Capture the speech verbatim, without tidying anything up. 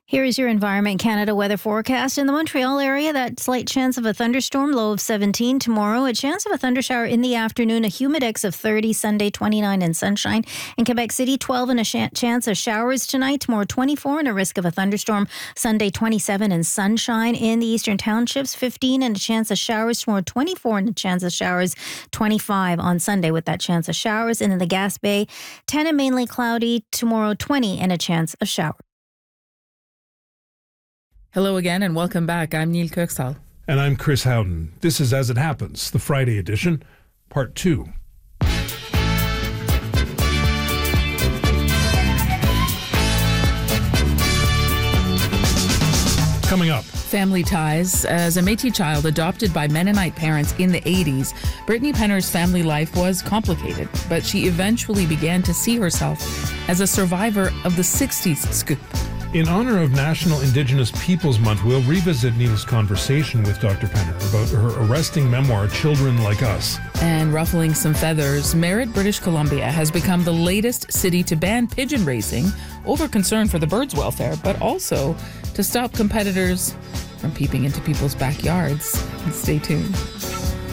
Here is your Environment Canada weather forecast. In the Montreal area, that slight chance of a thunderstorm, low of seventeen tomorrow. A chance of a thundershower in the afternoon, a humidex of thirty, Sunday twenty-nine and sunshine. In Quebec City, twelve and a sh- chance of showers tonight, tomorrow twenty-four and a risk of a thunderstorm, Sunday twenty-seven and sunshine. In the Eastern Townships, fifteen and a chance of showers, tomorrow twenty-four and a chance of showers, twenty-five on Sunday with that chance of showers. And in the Gaspé, ten and mainly cloudy, tomorrow twenty and a chance of showers. Hello again and welcome back. I'm Neil Kirksall. And I'm Chris Howden. This is As It Happens, the Friday edition, part two. Coming up. Family ties. As a Métis child adopted by Mennonite parents in the eighties, Brittany Penner's family life was complicated, but she eventually began to see herself as a survivor of the sixties scoop. In honor of National Indigenous Peoples Month, we'll revisit Neil's conversation with Doctor Penner about her arresting memoir, Children Like Us. And ruffling some feathers, Merritt, British Columbia has become the latest city to ban pigeon racing over concern for the birds' welfare, but also to stop competitors from peeping into people's backyards. Stay tuned.